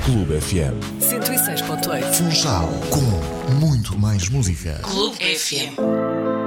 Clube FM 106.8. Funchal com muito mais música. Clube FM.